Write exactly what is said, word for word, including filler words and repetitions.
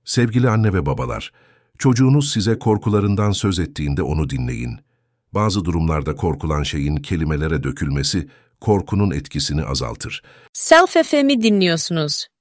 Sevgili anne ve babalar, çocuğunuz size korkularından söz ettiğinde onu dinleyin. Bazı durumlarda korkulan şeyin kelimelere dökülmesi, korkunun etkisini azaltır. Self F M'i dinliyorsunuz.